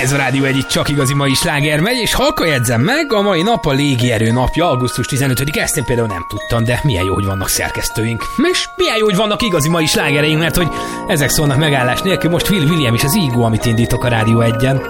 Ez a Rádió Egy, csak igazi mai sláger megy, és halka jegyzem meg, a mai nap a légierő napja, augusztus 15-e, ezt én például nem tudtam, de milyen jó, hogy vannak szerkesztőink. És milyen jó, hogy vannak igazi mai slágereink, mert hogy ezek szólnak megállás nélkül, most Will William és az Ego, amit indítok a Rádió Egyen.